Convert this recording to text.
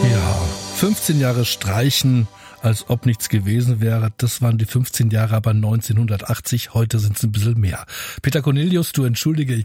Ja, 15 Jahre streichen, als ob nichts gewesen wäre. Das waren die 15 Jahre aber 1980. Heute sind es ein bisschen mehr. Peter Cornelius, du entschuldige, ich